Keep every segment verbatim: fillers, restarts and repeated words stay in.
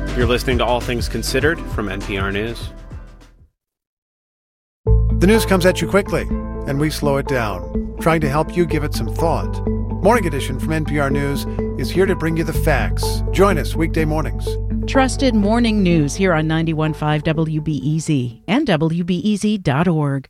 You're listening to All Things Considered from N P R News. The news comes at you quickly, and we slow it down, trying to help you give it some thought. Morning Edition from N P R News is here to bring you the facts. Join us weekday mornings. Trusted morning news here on ninety-one point five W B E Z and W B E Z dot org.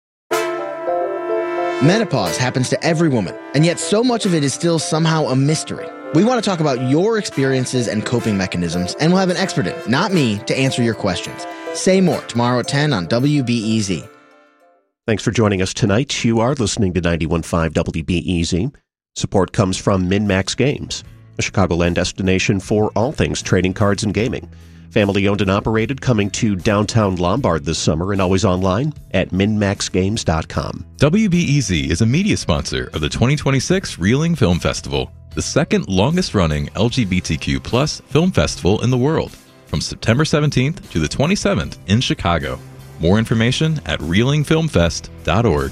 Menopause happens to every woman, and yet so much of it is still somehow a mystery. We want to talk about your experiences and coping mechanisms, and we'll have an expert in, not me, to answer your questions. Say more tomorrow at ten on W B E Z. Thanks for joining us tonight. You are listening to ninety-one point five W B E Z. Support comes from MinMax Games, a Chicagoland destination for all things trading cards and gaming. Family owned and operated, coming to downtown Lombard this summer and always online at min max games dot com. W B E Z is a media sponsor of the twenty twenty-six Reeling Film Festival, the second longest running L G B T Q plus film festival in the world, from September seventeenth to the twenty-seventh in Chicago. More information at reeling film fest dot org.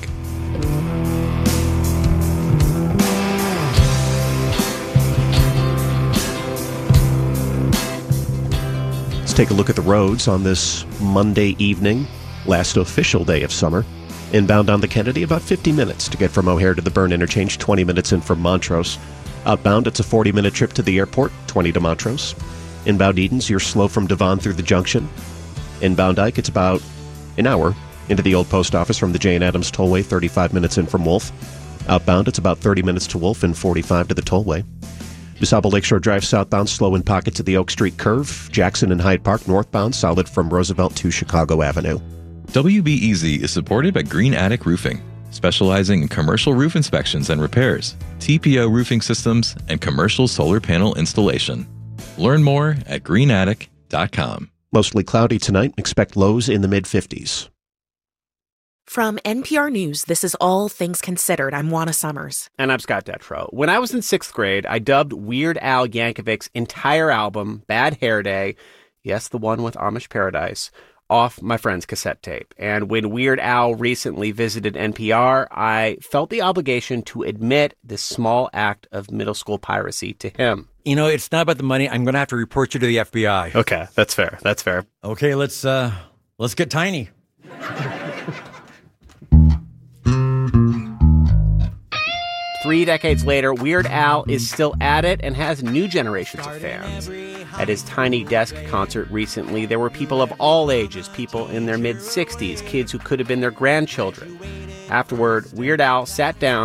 Let's take a look at the roads on this Monday evening, last official day of summer. Inbound on the Kennedy, about fifty minutes to get from O'Hare to the Byrne Interchange, twenty minutes in from Montrose. Outbound, it's a forty-minute trip to the airport, twenty to Montrose. Inbound Edens, you're slow from Devon through the junction. Inbound Ike, it's about an hour into the old post office from the Jane Addams Tollway, thirty-five minutes in from Wolf. Outbound, it's about thirty minutes to Wolf and forty-five to the Tollway. DeSable Lakeshore Drive southbound, slow in pockets at the Oak Street curve. Jackson and Hyde Park northbound, solid from Roosevelt to Chicago Avenue. W B E Z is supported by Green Attic Roofing, specializing in commercial roof inspections and repairs, T P O roofing systems, and commercial solar panel installation. Learn more at green attic dot com. Mostly cloudy tonight. Expect lows in the mid-fifties. From N P R News, this is All Things Considered. I'm Juana Summers. And I'm Scott Detrow. When I was in sixth grade, I dubbed Weird Al Yankovic's entire album, Bad Hair Day, yes, the one with Amish Paradise, off my friend's cassette tape. And when Weird Al recently visited N P R, I felt the obligation to admit this small act of middle school piracy to him. You know, it's not about the money. I'm going to have to report you to the F B I. Okay, that's fair. That's fair. Okay, let's uh, let's get tiny. Three decades later, Weird Al is still at it and has new generations of fans. At his Tiny Desk concert recently, there were people of all ages, people in their mid-sixties, kids who could have been their grandchildren. Afterward, Weird Al sat down